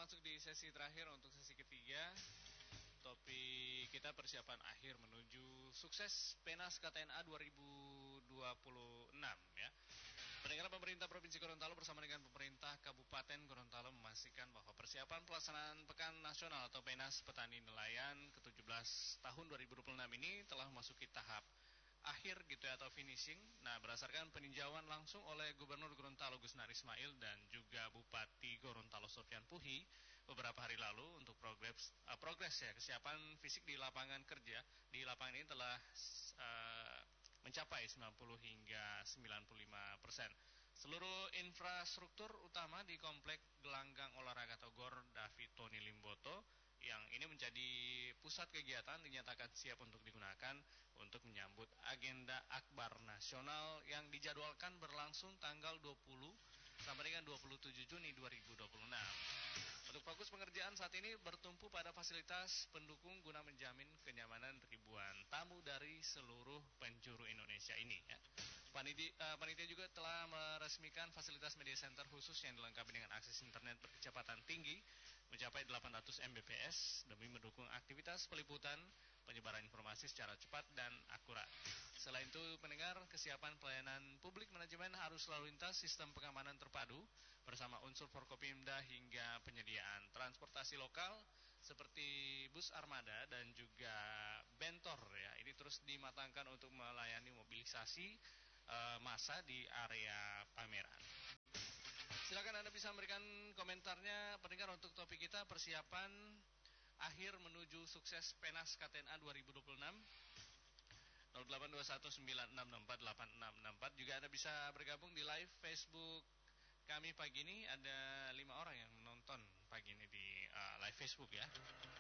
masuk di sesi terakhir untuk sesi ketiga. Topik kita persiapan akhir menuju sukses PENAS KTNA 2026 ya. Pendengar, pemerintah Provinsi Gorontalo bersama dengan pemerintah Kabupaten Gorontalo memastikan bahwa persiapan pelaksanaan Pekan Nasional atau PENAS Petani Nelayan ke-17 tahun 2026 ini telah memasuki tahap akhir gitu ya, atau finishing. Nah, berdasarkan peninjauan langsung oleh Gubernur Gorontalo Gusnar Ismail dan juga Bupati Gorontalo Sofyan Puhi beberapa hari lalu untuk progres ya kesiapan fisik di lapangan kerja di lapangan ini telah mencapai 90 hingga 95%. Seluruh infrastruktur utama di komplek gelanggang olahraga atau GOR David Tony Limboto yang ini menjadi pusat kegiatan dinyatakan siap untuk digunakan untuk menyambut agenda Akbar Nasional yang dijadwalkan berlangsung tanggal 20 sampai dengan 27 Juni 2026. Untuk fokus pengerjaan saat ini bertumpu pada fasilitas pendukung guna menjamin kenyamanan ribuan tamu dari seluruh penjuru Indonesia ini ya. Panitia juga telah meresmikan fasilitas media center khusus yang dilengkapi dengan akses internet berkecepatan tinggi mencapai 800 Mbps demi mendukung aktivitas peliputan penyebaran informasi secara cepat dan akurat. Selain itu, pendengar, kesiapan pelayanan publik manajemen harus lalu lintas sistem pengamanan terpadu bersama unsur Forkopimda hingga penyediaan transportasi lokal seperti bus armada dan juga bentor ya. Ini terus dimatangkan untuk melayani mobilisasi massa di area pameran. Silakan Anda bisa memberikan komentarnya pendengar untuk topik kita persiapan akhir menuju sukses PENAS KTNA 2026. 082196648664. Juga Anda bisa bergabung di live Facebook kami pagi ini. Ada 5 orang yang menonton pagi ini di live Facebook ya.